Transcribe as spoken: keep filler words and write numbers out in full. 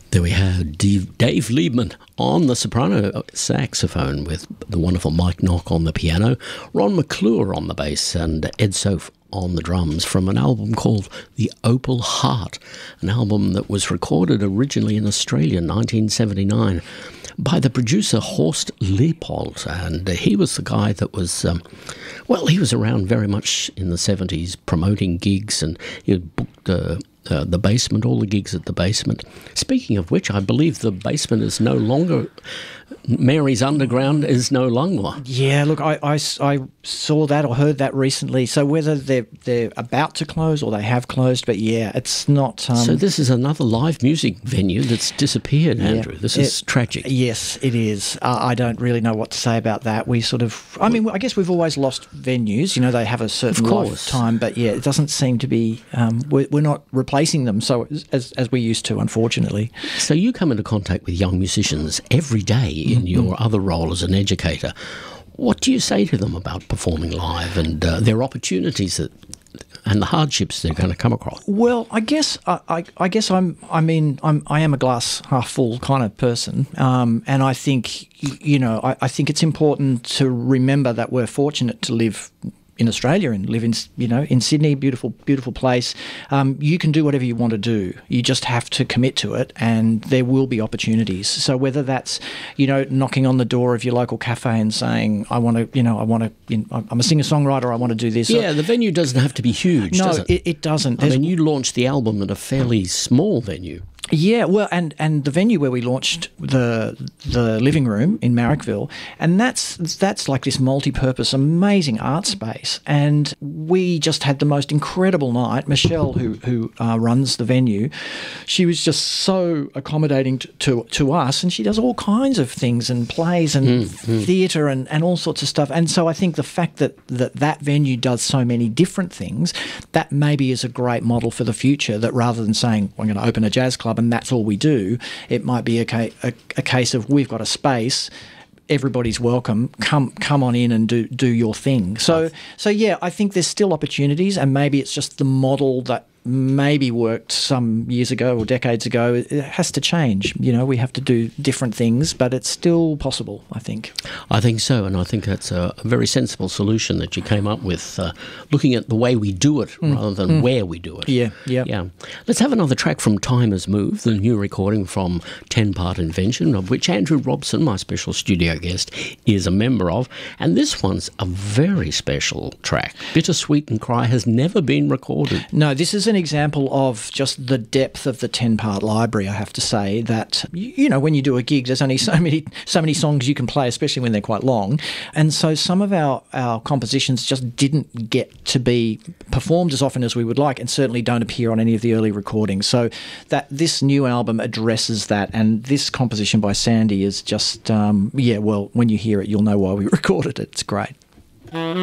There we have Dave, Dave Liebman on the soprano saxophone with the wonderful Mike Knock on the piano, Ron McClure on the bass, and Ed Soph on the drums from an album called The Opal Heart, an album that was recorded originally in Australia in nineteen seventy-nine by the producer Horst Leopold, and he was the guy that was, um, well, he was around very much in the seventies promoting gigs, and he had booked uh, uh, the Basement, all the gigs at the Basement. Speaking of which, I believe the Basement is no longer, Mary's Underground is no longer. Yeah, look, I, I, I saw that or heard that recently. So whether they're, they're about to close or they have closed, but yeah, it's not... Um, so this is another live music venue that's disappeared, yeah, Andrew. This it, is tragic. Yes, it is. Uh, I don't really know what to say about that. We sort of... I mean, I guess we've always lost venues. You know, they have a certain lifetime, but yeah, it doesn't seem to be... Um, we're, we're not replacing them so as, as we used to, unfortunately. So you come into contact with young musicians every day in your mm-hmm. other role as an educator. What do you say to them about performing live and uh, their opportunities that, and the hardships they're going to come across? Well, I guess I, I, I guess I'm. I mean, I'm. I am a glass half full kind of person, um, and I think you know. I, I think it's important to remember that we're fortunate to live in Australia and live in, you know, in Sydney, beautiful, beautiful place. Um, you can do whatever you want to do. You just have to commit to it, and there will be opportunities. So whether that's, you know, knocking on the door of your local cafe and saying, I want to, you know, I want to, you know, I'm a singer-songwriter, I want to do this. Yeah, the venue doesn't have to be huge, no, does it? it, it doesn't. I There's, mean, you launched the album at a fairly small venue. Yeah, well, and, and the venue where we launched the the living room in Marrickville, and that's that's like this multi-purpose, amazing art space. And we just had the most incredible night. Michelle, who who uh, runs the venue, she was just so accommodating to, to to us, and she does all kinds of things and plays and mm, mm. theatre and, and all sorts of stuff. And so I think the fact that, that that venue does so many different things, that maybe is a great model for the future, that rather than saying, I'm going to open a jazz club and that's all we do, it might be a, ca- a, a case of we've got a space, everybody's welcome, come come on in and do do your thing. So so yeah, I think there's still opportunities, and maybe it's just the model that maybe worked some years ago or decades ago. It has to change. You know, we have to do different things, but it's still possible, I think. I think so, and I think that's a, a very sensible solution that you came up with, uh, looking at the way we do it mm. rather than mm. where we do it. Yeah, yeah. Yeah. Let's have another track from Time Has Moved, the new recording from Ten Part Invention, of which Andrew Robson, my special studio guest, is a member of, and this one's a very special track. Bittersweet and Cry has never been recorded. No, this is an example of just the depth of the ten-part library, I have to say, that, you know, when you do a gig, there's only so many so many songs you can play, especially when they're quite long. And so some of our, our compositions just didn't get to be performed as often as we would like, and certainly don't appear on any of the early recordings. So that this new album addresses that, and this composition by Sandy is just, um, yeah, well, when you hear it, you'll know why we recorded it. It's great.